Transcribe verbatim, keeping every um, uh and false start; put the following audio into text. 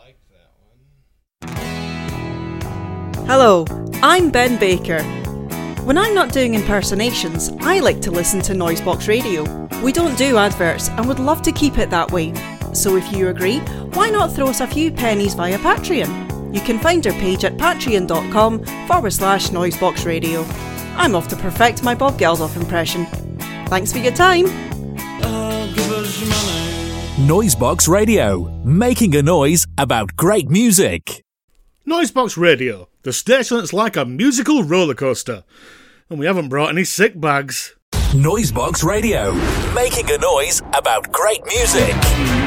Hello, I'm Ben Baker. When I'm not doing impersonations, I like to listen to Noisebox Radio. We don't do adverts and would love to keep it that way. So if you agree, why not throw us a few pennies via Patreon? You can find our page at patreon.com forward slash Noisebox Radio. I'm off to perfect my Bob Geldof impression. Thanks for your time. Uh, give us your money. Noisebox Radio, making a noise about great music. Noisebox Radio, the station that's like a musical roller coaster. And we haven't brought any sick bags. Noisebox Radio, making a noise about great music.